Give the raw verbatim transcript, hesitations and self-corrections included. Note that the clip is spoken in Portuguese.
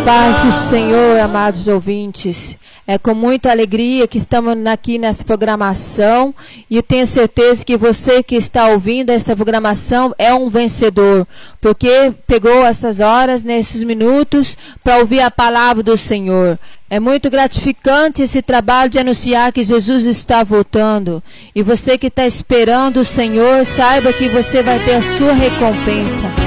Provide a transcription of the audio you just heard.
Paz do Senhor, amados ouvintes. É com muita alegria que estamos aqui nessa programação e eu tenho certeza que você que está ouvindo esta programação é um vencedor, porque pegou essas horas, nesses minutos, para ouvir a palavra do Senhor. É muito gratificante esse trabalho de anunciar que Jesus está voltando. E você que está esperando o Senhor, saiba que você vai ter a sua recompensa.